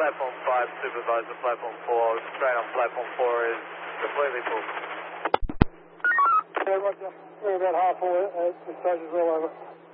platform 5, supervisor platform 4, train on platform 4 is completely full. Yeah, roger. We're about half full, the station's well over.